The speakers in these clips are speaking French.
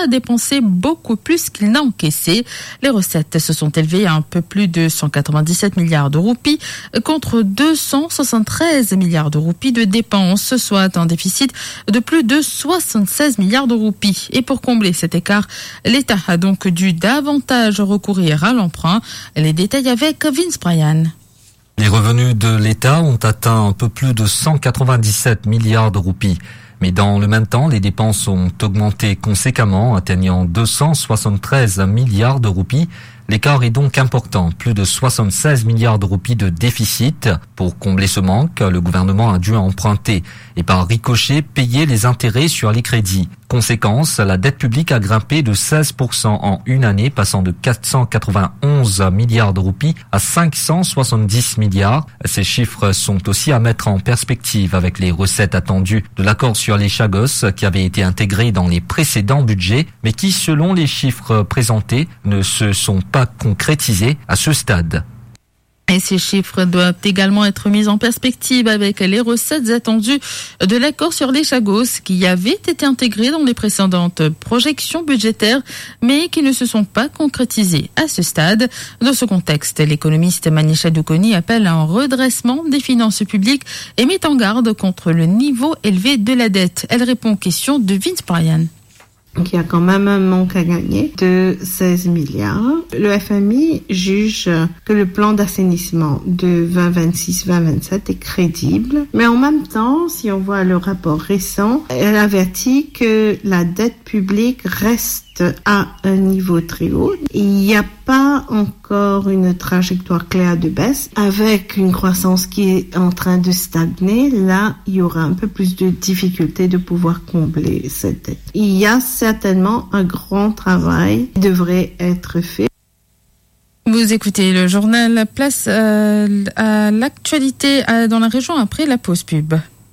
a dépensé beaucoup plus qu'il n'a encaissé. Les recettes se sont élevées à un peu plus de 197 milliards de roupies contre 273 milliards de roupies de dépenses, soit un déficit de plus de 76 milliards de roupies. Et pour combler cet écart, l'État a donc dû davantage recourir à l'emprunt. Les détails avec Vince Bryan. Les revenus de l'État ont atteint un peu plus de 197 milliards de roupies. Mais dans le même temps, les dépenses ont augmenté conséquemment, atteignant 273 milliards de roupies. L'écart est donc important, plus de 76 milliards de roupies de déficit. Pour combler ce manque, le gouvernement a dû emprunter et par ricochet payer les intérêts sur les crédits. Conséquence, la dette publique a grimpé de 16% en une année, passant de 491 milliards de roupies à 570 milliards. Ces chiffres sont aussi à mettre en perspective avec les recettes attendues de l'accord sur les Chagos qui avait été intégré dans les précédents budgets, mais qui, selon les chiffres présentés, ne se sont pas concrétisés à ce stade. Et ces chiffres doivent également être mis en perspective avec les recettes attendues de l'accord sur les Chagos qui avaient été intégrés dans les précédentes projections budgétaires mais qui ne se sont pas concrétisées à ce stade. Dans ce contexte, l'économiste Manisha Doukoni appelle à un redressement des finances publiques et met en garde contre le niveau élevé de la dette. Elle répond aux questions de Vince Bryan. Donc, il y a quand même un manque à gagner de 16 milliards. Le FMI juge que le plan d'assainissement de 2026-2027 est crédible. Mais en même temps, si on voit le rapport récent, elle avertit que la dette publique reste à un niveau très haut. Il n'y a pas encore une trajectoire claire de baisse. Avec une croissance qui est en train de stagner, là, il y aura un peu plus de difficultés de pouvoir combler cette dette. Il y a certainement un grand travail qui devrait être fait. Vous écoutez le journal, place à l'actualité dans la région après la pause pub.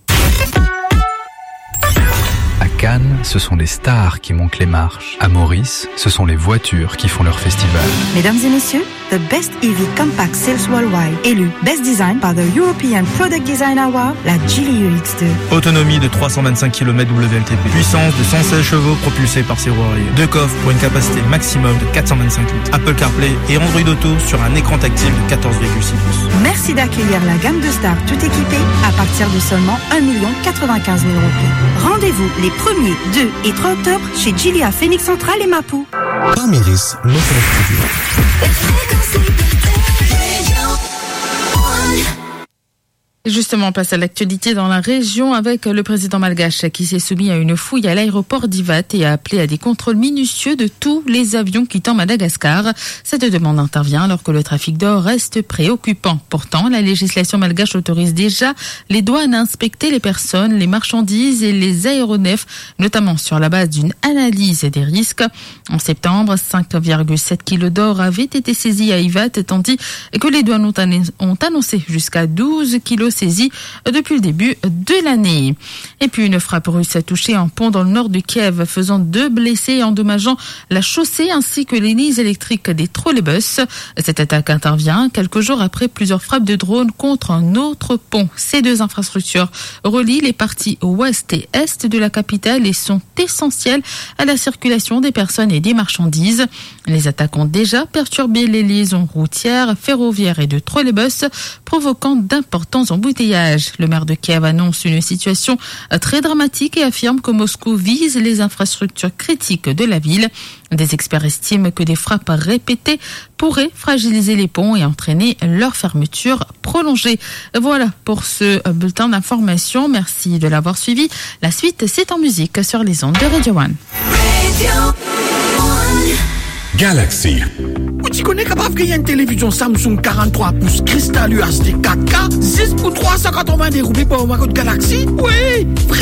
À Cannes, ce sont les stars qui montent les marches. À Maurice, ce sont les voitures qui font leur festival. Mesdames et messieurs, the Best EV Compact Sales Worldwide, élu Best Design par the European Product Design Award, la Geely UX2. Autonomie de 325 km WLTP. Puissance de 116 chevaux propulsée par ses roues arrière. 2 coffres pour une capacité maximum de 425 litres. Apple CarPlay et Android Auto sur un écran tactile de 14,6 pouces. Merci d'accueillir la gamme de stars tout équipée à partir de seulement 1 95 000 roupies. Rendez-vous les 1er, 2 et 3 octobre chez Geely à Phoenix Central et Mapou. Parméris, notre studio. Justement, on passe à l'actualité dans la région avec le président malgache qui s'est soumis à une fouille à l'aéroport d'Ivat et a appelé à des contrôles minutieux de tous les avions quittant Madagascar. Cette demande intervient alors que le trafic d'or reste préoccupant. Pourtant, la législation malgache autorise déjà les douanes à inspecter les personnes, les marchandises et les aéronefs, notamment sur la base d'une analyse des risques. En septembre, 5,7 kilos d'or avaient été saisis à Ivat, tandis que les douanes ont annoncé jusqu'à 12 kilos saisis depuis le début de l'année. Et puis une frappe russe a touché un pont dans le nord de Kiev, faisant 2 blessés et endommageant la chaussée ainsi que les lignes électriques des trolleybus. Cette attaque intervient quelques jours après plusieurs frappes de drones contre un autre pont. Ces 2 infrastructures relient les parties ouest et est de la capitale et sont essentielles à la circulation des personnes et des marchandises. Les attaques ont déjà perturbé les liaisons routières, ferroviaires et de trolleybus, provoquant d'importants embouteillages. Le maire de Kiev annonce une situation très dramatique et affirme que Moscou vise les infrastructures critiques de la ville. Des experts estiment que des frappes répétées pourraient fragiliser les ponts et entraîner leur fermeture prolongée. Voilà pour ce bulletin d'information. Merci de l'avoir suivi. La suite, c'est en musique sur les ondes de Radio One. Galaxy. Tu connais capable qu'il y a une télévision Samsung 43 pouces Crystal UHD 4K 6 pour 380 roupies pour un Galaxy? Oui,